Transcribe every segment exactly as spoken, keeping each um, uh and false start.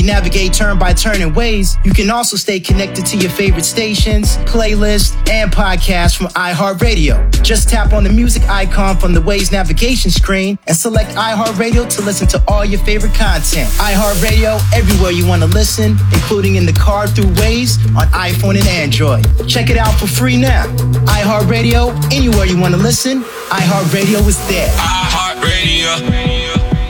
Navigate turn by turn in Waze. You can also stay connected to your favorite stations, playlists, and podcasts from iHeartRadio. Just tap on the music icon from the Waze navigation screen and select iHeartRadio to listen to all your favorite content. iHeartRadio, everywhere you want to listen, including in the car through Waze on iPhone and Android. Check it out for free now. iHeartRadio, anywhere you want to listen, iHeartRadio is there. iHeartRadio.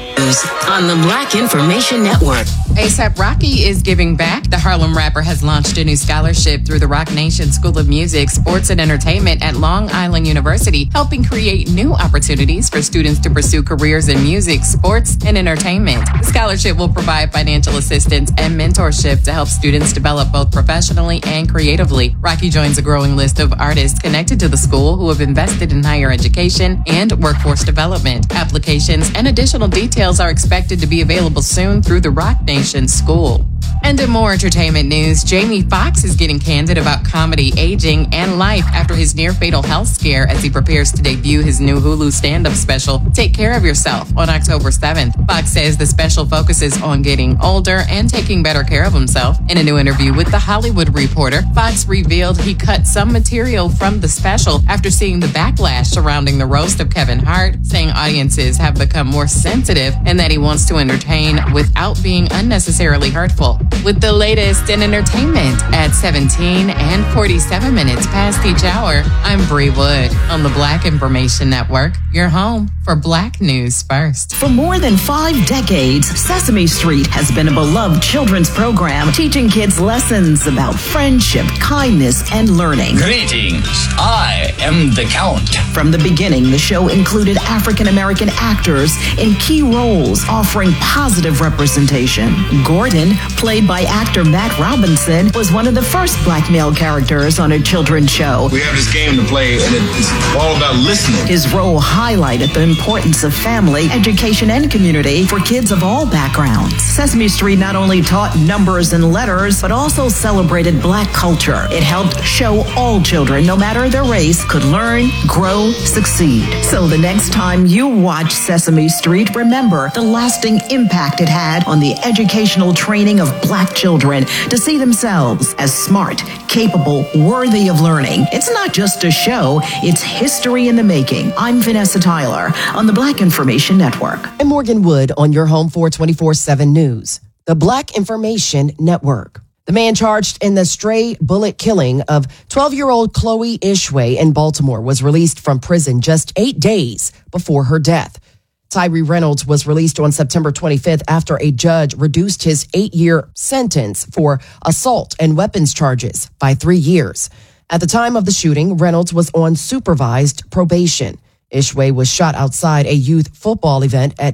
On the Black Information Network. A$AP Rocky is giving back. The Harlem rapper has launched a new scholarship through the Roc Nation School of Music, Sports, and Entertainment at Long Island University, helping create new opportunities for students to pursue careers in music, sports, and entertainment. The scholarship will provide financial assistance and mentorship to help students develop both professionally and creatively. Rocky joins a growing list of artists connected to the school who have invested in higher education and workforce development. Applications and additional details are expected to be available soon through the Roc Nation School. And in more entertainment news, Jamie Foxx is getting candid about comedy, aging, and life after his near-fatal health scare as he prepares to debut his new Hulu stand-up special, Take Care of Yourself, on October seventh. Foxx says the special focuses on getting older and taking better care of himself. In a new interview with The Hollywood Reporter, Foxx revealed he cut some material from the special after seeing the backlash surrounding the roast of Kevin Hart, saying audiences have become more sensitive and that he wants to entertain without being unnecessarily hurtful. With the latest in entertainment at seventeen and forty-seven minutes past each hour, I'm Bree Wood on the Black Information Network, your home for Black News First. For more than five decades, Sesame Street has been a beloved children's program teaching kids lessons about friendship, kindness, and learning. Greetings, I am the Count. From the beginning, the show included African-American actors in key roles, offering positive representation. Gordon, played by actor Matt Robinson, was one of the first black male characters on a children's show. We have this game to play, and it's all about listening. His role highlighted the importance of family, education, and community for kids of all backgrounds. Sesame Street not only taught numbers and letters, but also celebrated black culture. It helped show all children, no matter their race, could learn, grow, succeed. So the next time you watch Sesame Street, remember the lasting impact it had on the educational training of black children to see themselves as smart, capable, worthy of learning. It's not just a show, it's history in the making. I'm Vanessa Tyler on the Black Information Network. I'm Morgan Wood on your home for twenty-four seven News, the Black Information Network. The man charged in the stray bullet killing of twelve-year-old Chloe Ishwe in Baltimore was released from prison just eight days before her death. Tyree Reynolds was released on September twenty-fifth after a judge reduced his eight-year sentence for assault and weapons charges by three years. At the time of the shooting, Reynolds was on supervised probation. Ishwe was shot outside a youth football event at